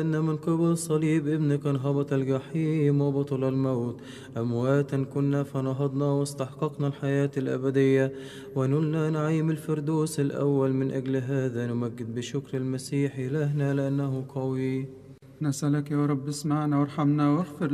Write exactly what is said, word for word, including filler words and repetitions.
أن من قبل صليب ابنك انهبط الجحيم وبطل الموت. أمواتا كنا فنهضنا واستحققنا الحياة الأبدية ونلنا نعيم الفردوس الأول. من أجل هذا نمجد بشكر المسيح إلهنا لأنه قوي. نسألك يا رب اسمعنا وارحمنا واغفر